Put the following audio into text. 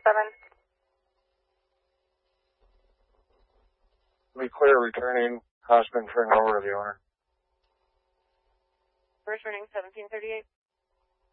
Be clear returning husband, turn over to the owner. Returning 1738.